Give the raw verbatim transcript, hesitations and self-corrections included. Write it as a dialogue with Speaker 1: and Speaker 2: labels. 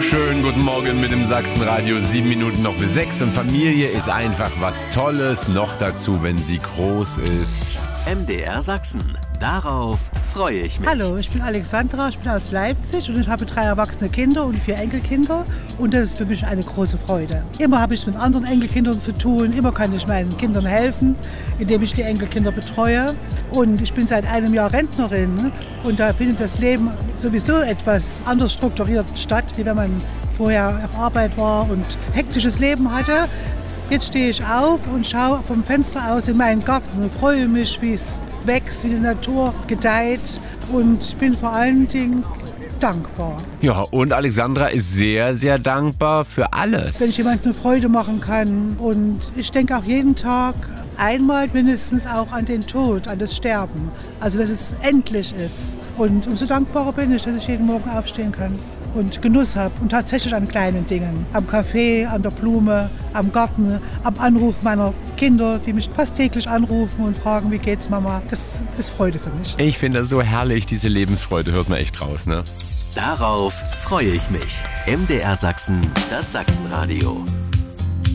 Speaker 1: Schönen guten Morgen mit dem Sachsenradio. Sieben Minuten noch bis sechs. Und Familie ist einfach was Tolles. Noch dazu, wenn sie groß ist.
Speaker 2: M D R Sachsen. Darauf freue ich mich.
Speaker 3: Hallo, ich bin Alexandra, ich bin aus Leipzig und ich habe drei erwachsene Kinder und vier Enkelkinder. Und das ist für mich eine große Freude. Immer habe ich mit anderen Enkelkindern zu tun. Immer kann ich meinen Kindern helfen, indem ich die Enkelkinder betreue. Und ich bin seit einem Jahr Rentnerin. Und da findet das Leben sowieso etwas anders strukturiert statt, wie wenn man vorher auf Arbeit war und hektisches Leben hatte. Jetzt stehe ich auf und schaue vom Fenster aus in meinen Garten und freue mich, wie es wächst, wie die Natur gedeiht. Und ich bin vor allen Dingen dankbar.
Speaker 1: Ja, und Alexandra ist sehr, sehr dankbar für alles.
Speaker 3: Wenn ich jemandem eine Freude machen kann. Und ich denke auch jeden Tag einmal mindestens auch an den Tod, an das Sterben. Also, dass es endlich ist. Und umso dankbarer bin ich, dass ich jeden Morgen aufstehen kann und Genuss habe. Und tatsächlich an kleinen Dingen. Am Kaffee, an der Blume, am Garten, am Anruf meiner Kinder, die mich fast täglich anrufen und fragen, wie geht's, Mama? Das ist Freude für mich.
Speaker 1: Ich finde das so herrlich, diese Lebensfreude hört man echt raus, ne?
Speaker 2: Darauf freue ich mich. M D R Sachsen, das Sachsenradio.